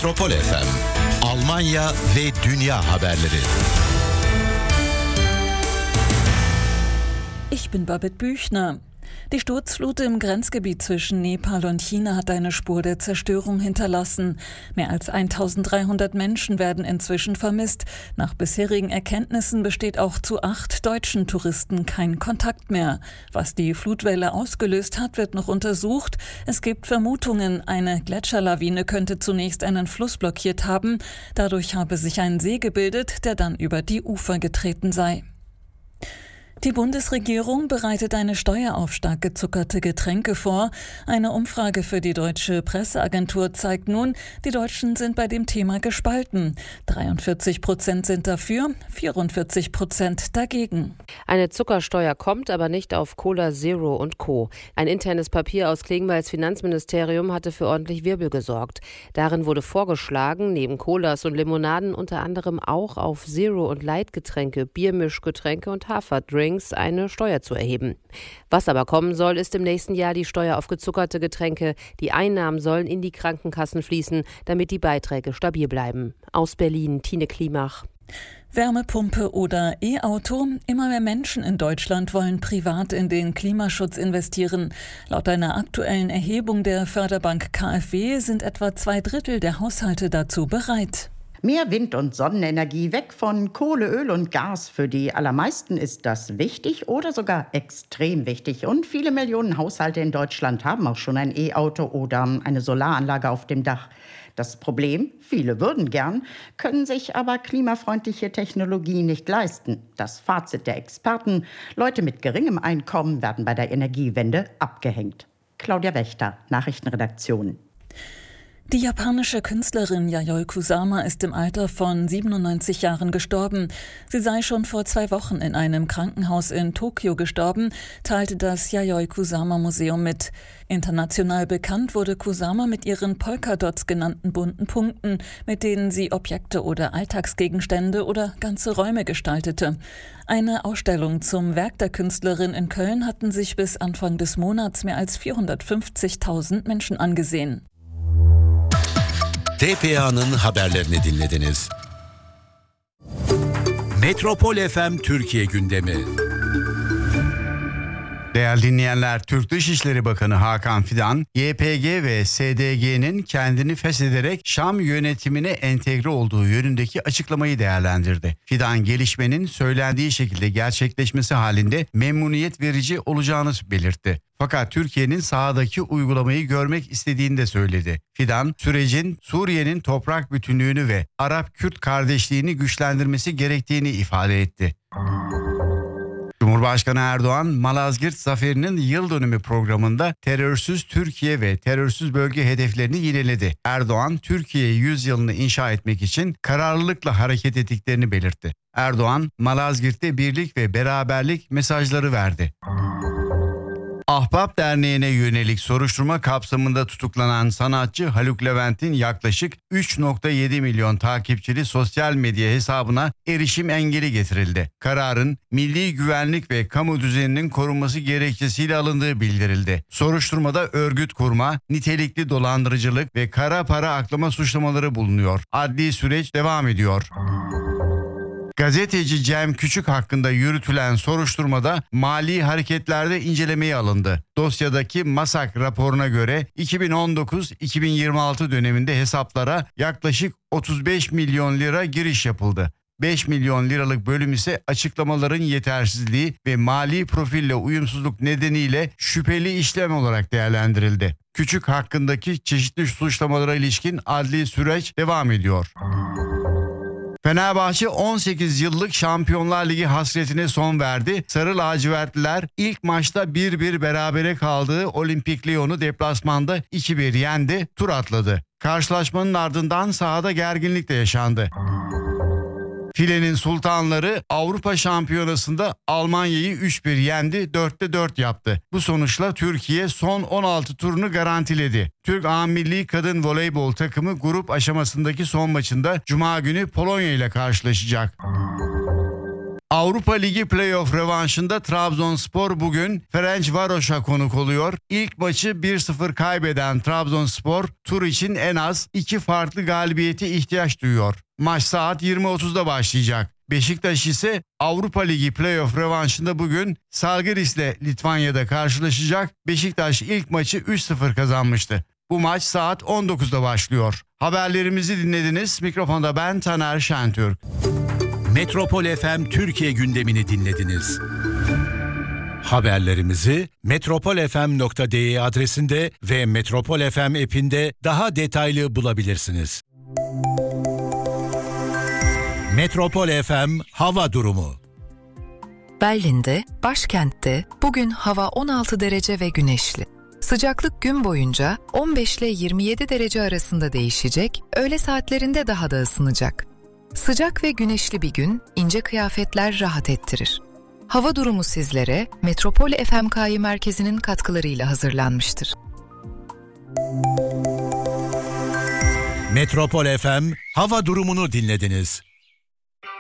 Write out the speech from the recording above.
Metropol FM, Almanya ve dünya haberleri. Ich bin Babette Büchner. Die Sturzflut im Grenzgebiet zwischen Nepal und China hat eine Spur der Zerstörung hinterlassen. Mehr als 1300 Menschen werden inzwischen vermisst. Nach bisherigen Erkenntnissen besteht auch zu 8 deutschen Touristen kein Kontakt mehr. Was die Flutwelle ausgelöst hat, wird noch untersucht. Es gibt Vermutungen, eine Gletscherlawine könnte zunächst einen Fluss blockiert haben. Dadurch habe sich ein See gebildet, der dann über die Ufer getreten sei. Die Bundesregierung bereitet eine Steuer auf stark gezuckerte Getränke vor. Eine Umfrage für die Deutsche Presseagentur zeigt nun, die Deutschen sind bei dem Thema gespalten. 43% sind dafür, 44% dagegen. Eine Zuckersteuer kommt, aber nicht auf Cola Zero und Co. Ein internes Papier aus Klingbeils Finanzministerium hatte für ordentlich Wirbel gesorgt. Darin wurde vorgeschlagen, neben Colas und Limonaden unter anderem auch auf Zero- und Light-Getränke, Biermischgetränke und Haferdrinks eine Steuer zu erheben. Was aber kommen soll, ist im nächsten Jahr die Steuer auf gezuckerte Getränke. Die Einnahmen sollen in die Krankenkassen fließen, damit die Beiträge stabil bleiben. Aus Berlin, Tine Klimach. Wärmepumpe oder E-Auto? Immer mehr Menschen in Deutschland wollen privat in den Klimaschutz investieren. Laut einer aktuellen Erhebung der Förderbank KfW sind etwa 2/3 der Haushalte dazu bereit. Mehr Wind- und Sonnenenergie, weg von Kohle, Öl und Gas. Für die allermeisten ist das wichtig oder sogar extrem wichtig. Und viele Millionen Haushalte in Deutschland haben auch schon ein E-Auto oder eine Solaranlage auf dem Dach. Das Problem, viele würden gern, können sich aber klimafreundliche Technologie nicht leisten. Das Fazit der Experten: Leute mit geringem Einkommen werden bei der Energiewende abgehängt. Claudia Wächter, Nachrichtenredaktion. Die japanische Künstlerin Yayoi Kusama ist im Alter von 97 Jahren gestorben. Sie sei schon vor 2 Wochen in einem Krankenhaus in Tokio gestorben, teilte das Yayoi Kusama Museum mit. International bekannt wurde Kusama mit ihren Polkadots genannten bunten Punkten, mit denen sie Objekte oder Alltagsgegenstände oder ganze Räume gestaltete. Eine Ausstellung zum Werk der Künstlerin in Köln hatten sich bis Anfang des Monats mehr als 450.000 Menschen angesehen. TPA'nın haberlerini dinlediniz. Metropol FM Türkiye gündemi. Değerli dinleyenler, Türk Dışişleri Bakanı Hakan Fidan, YPG ve SDG'nin kendini feshederek Şam yönetimine entegre olduğu yönündeki açıklamayı değerlendirdi. Fidan, gelişmenin söylendiği şekilde gerçekleşmesi halinde memnuniyet verici olacağını belirtti. Fakat Türkiye'nin sahadaki uygulamayı görmek istediğini de söyledi. Fidan, sürecin Suriye'nin toprak bütünlüğünü ve Arap-Kürt kardeşliğini güçlendirmesi gerektiğini ifade etti. Cumhurbaşkanı Erdoğan, Malazgirt Zaferi'nin yıl dönümü programında terörsüz Türkiye ve terörsüz bölge hedeflerini yineledi. Erdoğan, Türkiye 100 yılını inşa etmek için kararlılıkla hareket ettiklerini belirtti. Erdoğan, Malazgirt'te birlik ve beraberlik mesajları verdi. Ahbap Derneği'ne yönelik soruşturma kapsamında tutuklanan sanatçı Haluk Levent'in yaklaşık 3,7 milyon takipçili sosyal medya hesabına erişim engeli getirildi. Kararın milli güvenlik ve kamu düzeninin korunması gerekçesiyle alındığı bildirildi. Soruşturmada örgüt kurma, nitelikli dolandırıcılık ve kara para aklama suçlamaları bulunuyor. Adli süreç devam ediyor. Gazeteci Cem Küçük hakkında yürütülen soruşturmada mali hareketlerde incelemeye alındı. Dosyadaki MASAK raporuna göre 2019-2026 döneminde hesaplara yaklaşık 35 milyon lira giriş yapıldı. 5 milyon liralık bölüm ise açıklamaların yetersizliği ve mali profille uyumsuzluk nedeniyle şüpheli işlem olarak değerlendirildi. Küçük hakkındaki çeşitli suçlamalara ilişkin adli süreç devam ediyor. Fenerbahçe 18 yıllık Şampiyonlar Ligi hasretine son verdi. Sarı lacivertliler ilk maçta 1-1 berabere kaldığı Olimpik Lyon'u deplasmanda 2-1 yendi, tur atladı. Karşılaşmanın ardından sahada gerginlik de yaşandı. Filenin sultanları Avrupa Şampiyonası'nda Almanya'yı 3-1 yendi, 4'te 4 yaptı. Bu sonuçla Türkiye son 16 turunu garantiledi. Türk A Milli Kadın Voleybol takımı grup aşamasındaki son maçında Cuma günü Polonya ile karşılaşacak. Avrupa Ligi playoff rövanşında Trabzonspor bugün Ferencvaros'a konuk oluyor. İlk maçı 1-0 kaybeden Trabzonspor tur için en az 2 farklı galibiyete ihtiyaç duyuyor. Maç saat 20.30'da başlayacak. Beşiktaş ise Avrupa Ligi playoff rövanşında bugün Žalgiris'le Litvanya'da karşılaşacak. Beşiktaş ilk maçı 3-0 kazanmıştı. Bu maç saat 19'da başlıyor. Haberlerimizi dinlediniz. Mikrofonda ben Taner Şentürk. Metropol FM Türkiye gündemini dinlediniz. Haberlerimizi metropolfm.de adresinde ve Metropol FM app'inde daha detaylı bulabilirsiniz. Metropol FM hava durumu. Berlin'de, başkentte bugün hava 16 derece ve güneşli. Sıcaklık gün boyunca 15 ile 27 derece arasında değişecek, öğle saatlerinde daha da ısınacak. Sıcak ve güneşli bir gün, ince kıyafetler rahat ettirir. Hava durumu sizlere Metropol FMK'yı merkezinin katkılarıyla hazırlanmıştır. Metropol FM hava durumunu dinlediniz.